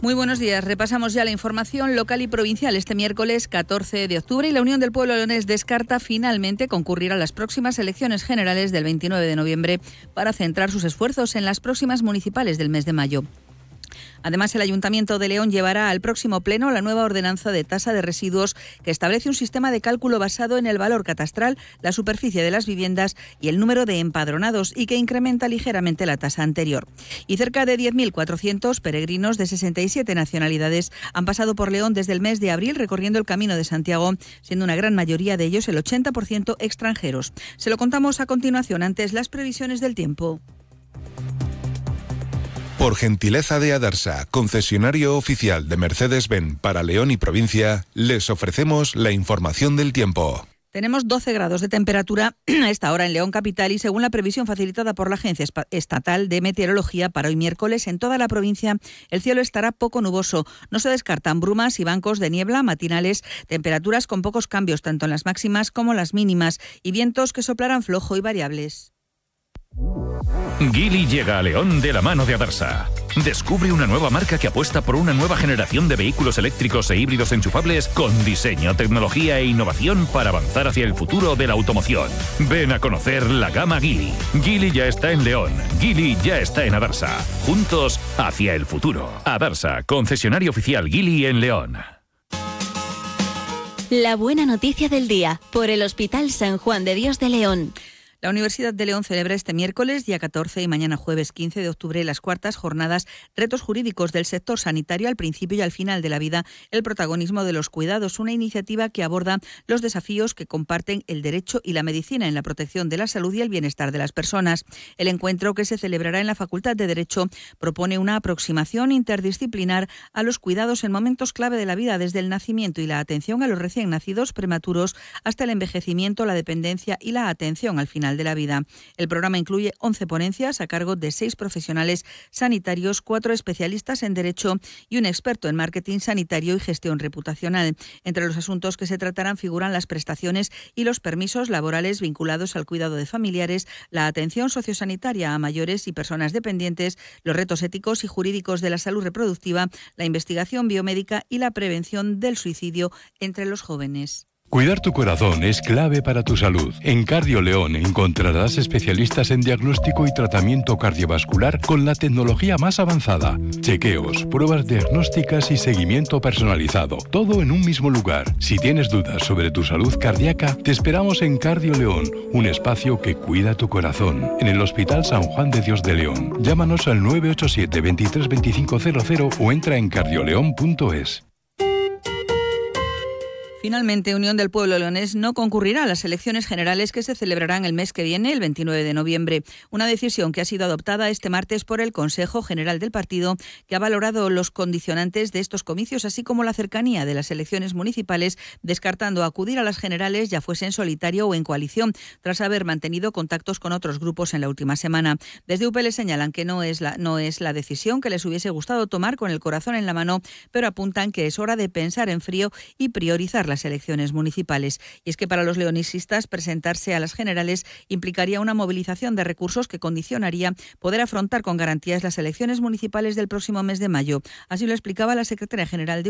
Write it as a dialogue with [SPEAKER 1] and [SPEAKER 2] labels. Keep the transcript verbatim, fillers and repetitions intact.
[SPEAKER 1] Muy buenos días. Repasamos ya la información local y provincial este miércoles catorce de octubre y la Unión del Pueblo Leonés descarta finalmente concurrir a las próximas elecciones generales del veintinueve de noviembre para centrar sus esfuerzos en las próximas municipales del mes de mayo. Además, el Ayuntamiento de León llevará al próximo pleno la nueva ordenanza de tasa de residuos que establece un sistema de cálculo basado en el valor catastral, la superficie de las viviendas y el número de empadronados y que incrementa ligeramente la tasa anterior. Y cerca de diez mil cuatrocientos peregrinos de sesenta y siete nacionalidades han pasado por León desde el mes de abril recorriendo el Camino de Santiago, siendo una gran mayoría de ellos, el ochenta por ciento, extranjeros. Se lo contamos a continuación, antes las previsiones del tiempo.
[SPEAKER 2] Por gentileza de Adarsa, concesionario oficial de Mercedes-Benz para León y provincia, les ofrecemos la información del tiempo.
[SPEAKER 1] Tenemos doce grados de temperatura a esta hora en León capital y según la previsión facilitada por la Agencia Estatal de Meteorología para hoy miércoles en toda la provincia el cielo estará poco nuboso. No se descartan brumas y bancos de niebla matinales, temperaturas con pocos cambios tanto en las máximas como las mínimas y vientos que soplarán flojo y variables.
[SPEAKER 3] Geely llega a León de la mano de Adarsa. Descubre una nueva marca que apuesta por una nueva generación de vehículos eléctricos e híbridos enchufables con diseño, tecnología e innovación para avanzar hacia el futuro de la automoción. Ven a conocer la gama Geely. Geely ya está en León. Geely ya está en Adarsa. Juntos hacia el futuro. Adarsa, concesionario oficial Geely en León.
[SPEAKER 4] La buena noticia del día por el Hospital San Juan de Dios de León.
[SPEAKER 1] La Universidad de León celebra este miércoles, día catorce, y mañana jueves quince de octubre, las cuartas jornadas Retos Jurídicos del Sector Sanitario al principio y al final de la vida, el protagonismo de los cuidados, una iniciativa que aborda los desafíos que comparten el derecho y la medicina en la protección de la salud y el bienestar de las personas. El encuentro, que se celebrará en la Facultad de Derecho, propone una aproximación interdisciplinar a los cuidados en momentos clave de la vida, desde el nacimiento y la atención a los recién nacidos prematuros hasta el envejecimiento, la dependencia y la atención al final de la vida. El programa incluye once ponencias a cargo de seis profesionales sanitarios, cuatro especialistas en Derecho y un experto en marketing sanitario y gestión reputacional. Entre los asuntos que se tratarán figuran las prestaciones y los permisos laborales vinculados al cuidado de familiares, la atención sociosanitaria a mayores y personas dependientes, los retos éticos y jurídicos de la salud reproductiva, la investigación biomédica y la prevención del suicidio entre los jóvenes.
[SPEAKER 5] Cuidar tu corazón es clave para tu salud. En Cardio León encontrarás especialistas en diagnóstico y tratamiento cardiovascular con la tecnología más avanzada. Chequeos, pruebas diagnósticas y seguimiento personalizado. Todo en un mismo lugar. Si tienes dudas sobre tu salud cardíaca, te esperamos en Cardio León, un espacio que cuida tu corazón. En el Hospital San Juan de Dios de León. Llámanos al nueve ocho siete, veintitrés veinticinco cero cero o entra en cardioleón punto es.
[SPEAKER 1] Finalmente, Unión del Pueblo Leonés no concurrirá a las elecciones generales que se celebrarán el mes que viene, el veintinueve de noviembre. Una decisión que ha sido adoptada este martes por el Consejo General del partido, que ha valorado los condicionantes de estos comicios, así como la cercanía de las elecciones municipales, descartando acudir a las generales, ya fuese en solitario o en coalición, tras haber mantenido contactos con otros grupos en la última semana. Desde U P L señalan que no es la, no es la decisión que les hubiese gustado tomar con el corazón en la mano, pero apuntan que es hora de pensar en frío y priorizar las elecciones municipales. Y es que para los leonisistas presentarse a las generales implicaría una movilización de recursos que condicionaría poder afrontar con garantías las elecciones municipales del próximo mes de mayo. Así lo explicaba la secretaria general de